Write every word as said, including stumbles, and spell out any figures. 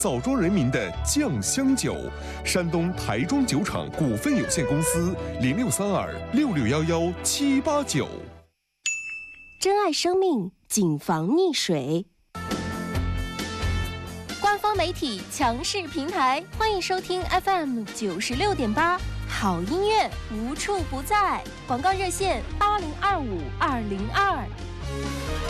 枣庄人民的酱香酒，山东台庄酒厂股份有限公司零六三二六六幺幺七八九。 珍爱生命，谨防溺水。官方媒体强势平台，欢迎收听 F M 九十六点八，好音乐无处不在。广告热线八零二五二零二。